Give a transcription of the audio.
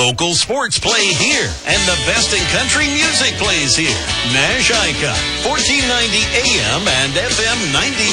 Local sports play here, and the best in country music plays here. Nash Icon, 1490 AM and FM 90